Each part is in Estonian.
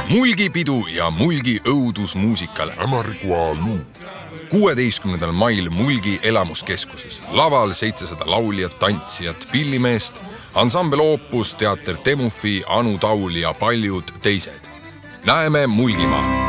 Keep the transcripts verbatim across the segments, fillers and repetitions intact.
mulgipidu ja mulgi õudusmuusikal Ämarikua luu. kuueteistkümnendal mail Mulgi elamuskeskuses. Laval seitsesada lauljat, tantsijat, pillimeest, ansambel Opus, teater Temufi, Anu Taul ja paljud teised. Näeme Mulgimaal.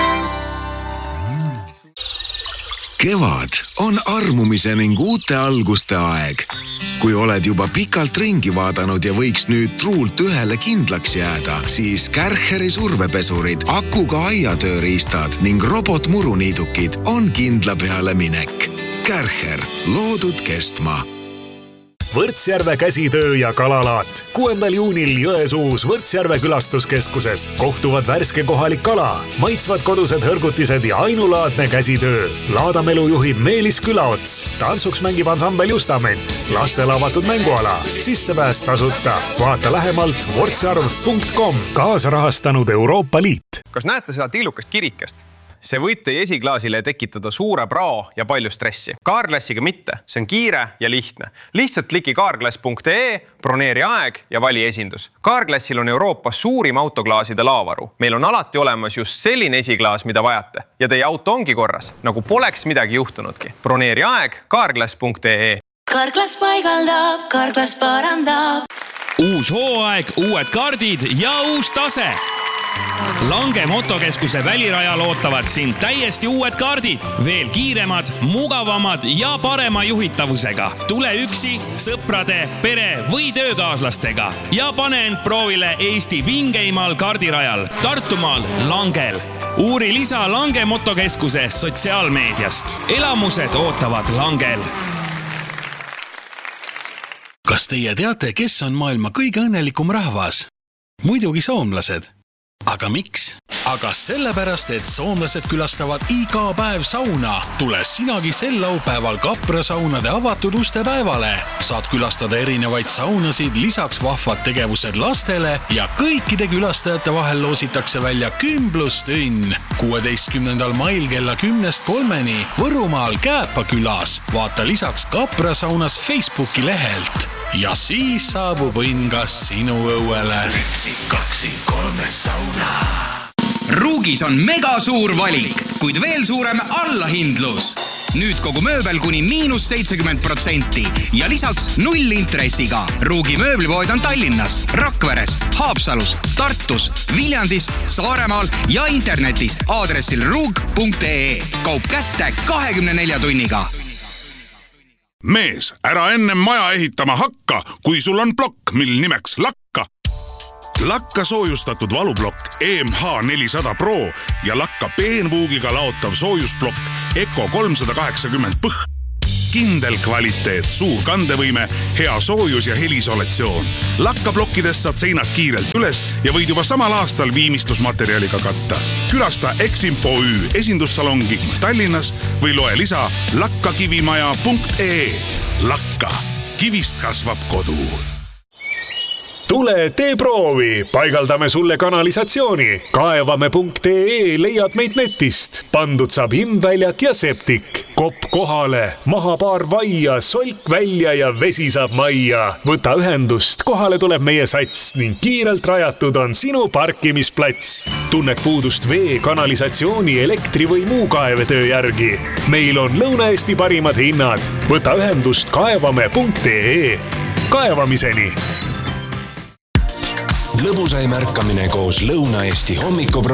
Kevad on armumise ning uute alguste aeg. Kui oled juba pikalt ringi vaadanud ja võiks nüüd truult ühele kindlaks jääda, siis Kärcheri survepesurid, akuga aiatööriistad ning robotmuruniidukid on kindla peale minek. Kärcher, loodud kestma. Võrtsjärve käsitöö ja kalalaat. kuuendal juunil Jõesuus Võrtsjärve külastuskeskuses kohtuvad värske kohalik kala, maitsvad kodused hõrgutised ja ainulaadne käsitöö. Laadamelu juhib Meelis Külaots. Tantsuks mängib ansambel Justament. Lastele avatud mänguala. Sissepääs tasuta. Vaata lähemalt võrtsjärv punkt com. Kaasrahastanud Euroopa Liit. Kas näete seda tillukast kirikest? See võid teie esiklaasile tekitada suure prao ja palju stressi. Kaarklassiga mitte, see on kiire ja lihtne. Lihtsalt kliki kaarklass punkt ee, broneeri aeg ja vali esindus. Kaarklassil on Euroopas suurim autoklaaside laavaru. Meil on alati olemas just selline esiklaas, mida vajate. Ja teie auto ongi korras, nagu poleks midagi juhtunudki. Broneeri aeg kaarklass punkt ee. Kaarklass paigaldab, kaarklass parandab. Uus hooaeg, uued kaardid ja uus tase. Lange motokeskuse välirajal ootavad sind täiesti uued kaardid, veel kiiremad, mugavamad ja parema juhitavusega. Tule üksi, sõprade, pere või töökaaslastega ja pane end proovile Eesti vingeimal kaardirajal Tartumaal Langel. Uuri lisa Lange motokeskuse sotsiaalmeediast. Elamused ootavad Langel. Kas teie teate, kes on maailma kõige õnnelikum rahvas? Muidugi soomlased. Aga miks? Aga sellepärast, et soomlased külastavad iga päev sauna. Tule sinagi sel laupäeval Kapra saunade avatud uste päevale. Saad külastada erinevaid saunasid, lisaks vahvad tegevused lastele ja kõikide külastajate vahel loositakse välja kümblustünn. kuueteistkümnendal mail kella kümnest kolmeni Võrumaal Kääpa külas. Vaata lisaks Kapra saunas Facebooki lehelt. Ja siis saabub õnn kas sinu õuele. Üksi, kaksi, kolme sauna. Ruugis on mega suur valik, kuid veel suurem allahindlus. Nüüd kogu mööbel kuni miinus seitsekümmend protsenti ja lisaks null intressiga. Ruugi mööblipood on Tallinnas, Rakveres, Haapsalus, Tartus, Viljandis, Saaremaal ja internetis aadressil ruug punkt ee. Kaup kätte kahekümne nelja tunniga. Mees, ära enne maja ehitama hakka, kui sul on plokk, mil nimeks Lakka. Lakka soojustatud valuplokk E M H nelisada Pro ja Lakka peenvuugiga laotav soojusplokk Eco kolmsada kaheksakümmend põh. Kindel kvaliteet, suur kandevõime, hea soojus ja helisolatsioon. Lakka plokkidest saad seinad kiirelt üles ja võid juba samal aastal viimistlusmaterjaliga katta. Külasta Eximpo Ü esindussalongi Tallinnas või loe lisa lakkakivimaja punkt ee. Lakka. Kivist kasvab kodu. Tule tee proovi, paigaldame sulle kanalisatsiooni. Kaevame punkt ee leiad meid netist. Pandud saab imväljak ja septik. Kopp kohale, maha paar vaia, solk välja ja vesi saab majja. Võta ühendust, kohale tuleb meie sats ning kiirelt rajatud on sinu parkimisplats. Tunned puudust vee, kanalisatsiooni, elektri või muu kaevetöö järgi. Meil on Lõuna-Eesti parimad hinnad. Võta ühendust kaevame punkt ee. Kaevamiseni! Lõbusai märkamine koos Lõuna-Eesti hommikupro-